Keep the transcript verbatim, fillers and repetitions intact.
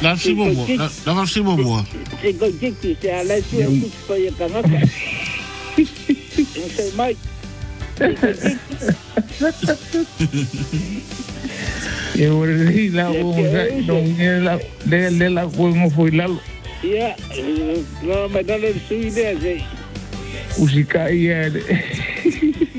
la simo mo, la la simo mo. Se ko jiki se ala su ku ko ya kangaka. Sai mai. Eu ri la o non la le le la ko mo foi la. Ya, no me dale su idea, Usika ia.